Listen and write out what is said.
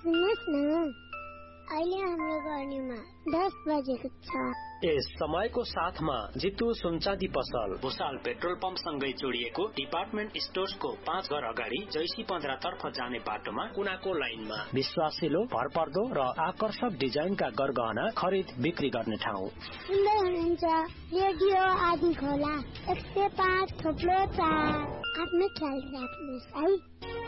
सुन्नुहोस् न, अहिले हाम्रो गर्नेमा 10 बजेको छ। यस समयको साथमा जितु सुनचाँदी पसल भुसाल पेट्रोल पम्प सँगै जोडिएको डिपार्टमेन्ट स्टोर्सको 5 घर अगाडि जैसी 15 तर्फ जाने बाटोमा कुनाको लाइनमा विश्वासिलो, भरपर्दो र आकर्षक डिजाइनका गरगहना खरिद बिक्री गर्ने ठाउँ। सुन्दै हुनुहुन्छ रेडियो आदि खोला 105.4। आफ्नो ख्याल राख्नुहोस् है।